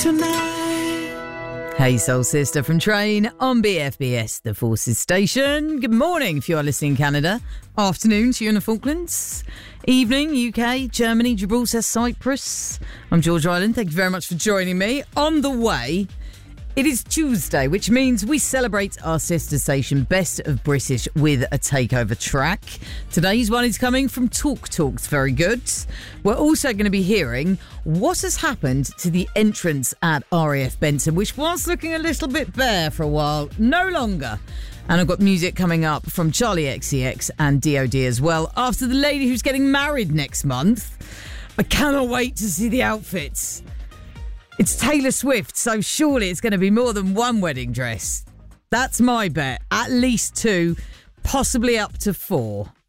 tonight. Hey Soul Sister from Train on BFBS, the Forces Station. Good morning if you are listening in Canada. Afternoon to you in the Falklands. Evening, UK, Germany, Gibraltar, Cyprus. I'm George Island. Thank you very much for joining me. On the way, it is Tuesday, which means we celebrate our sister station Best of British with a takeover track. Today's one is coming from Talk Talks. Very good. We're also going to be hearing what has happened to the entrance at RAF Benson, which was looking a little bit bare for a while. No longer. And I've got music coming up from Charlie XCX and DOD as well, after the lady who's getting married next month. I cannot wait to see the outfits. It's Taylor Swift, so surely it's going to be more than one wedding dress. That's my bet. At least 2, possibly up to 4.